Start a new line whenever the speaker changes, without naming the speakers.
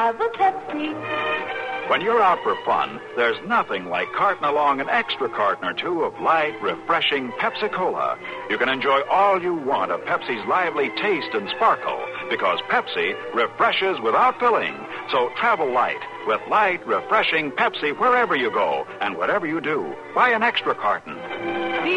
have a Pepsi.
When you're out for fun, there's nothing like carting along an extra carton or two of light, refreshing Pepsi-Cola. You can enjoy all you want of Pepsi's lively taste and sparkle, because Pepsi refreshes without filling. So travel light with light, refreshing Pepsi wherever you go and whatever you do. Buy an extra carton